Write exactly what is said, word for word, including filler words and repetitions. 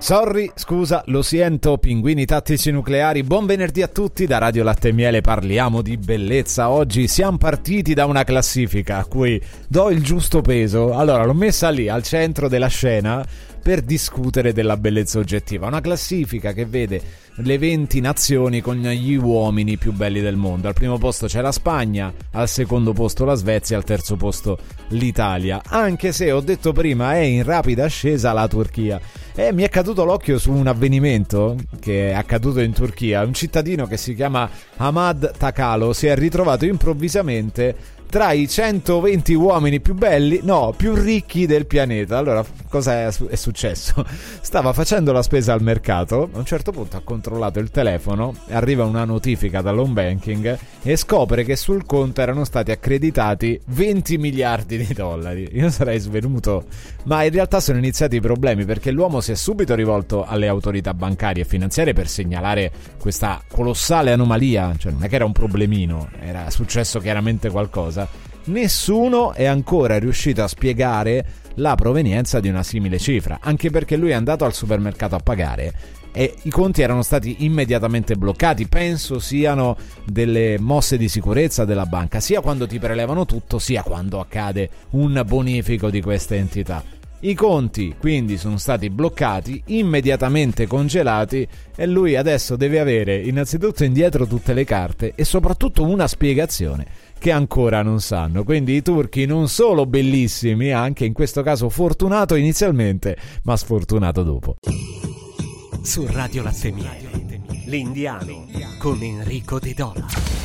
Sorry, scusa, lo sento, pinguini tattici nucleari, buon venerdì a tutti, da Radio Latte e Miele parliamo di bellezza. Oggi siamo partiti da una classifica a cui do il giusto peso, allora l'ho messa lì al centro della scena per discutere della bellezza oggettiva, una classifica che vede le venti nazioni con gli uomini più belli del mondo. Al primo posto c'è la Spagna, al secondo posto la Svezia, al terzo posto l'Italia, anche se ho detto prima è in rapida ascesa la Turchia. E mi è caduto l'occhio su un avvenimento che è accaduto in Turchia. Un cittadino che si chiama Ahmad Takalo si è ritrovato improvvisamente tra i centoventi uomini più belli, no, più ricchi del pianeta. Allora, cosa è, è successo? Stava facendo la spesa al mercato, a un certo punto ha controllato il telefono, arriva una notifica dall'home banking e scopre che sul conto erano stati accreditati venti miliardi di dollari. Io sarei svenuto, ma in realtà sono iniziati i problemi, perché l'uomo si è subito rivolto alle autorità bancarie e finanziarie per segnalare questa colossale anomalia, cioè non è che era un problemino, era successo chiaramente qualcosa. Nessuno è ancora riuscito a spiegare la provenienza di una simile cifra, anche perché lui è andato al supermercato a pagare e i conti erano stati immediatamente bloccati. Penso siano delle mosse di sicurezza della banca, sia quando ti prelevano tutto, sia quando accade un bonifico di queste entità. I conti quindi sono stati bloccati, immediatamente congelati, e lui adesso deve avere innanzitutto indietro tutte le carte e soprattutto una spiegazione che ancora non sanno. Quindi i turchi non solo bellissimi, anche in questo caso fortunato inizialmente, ma sfortunato dopo. Su Radio Latte e Miele, l'Indiano con Enrico De Dola.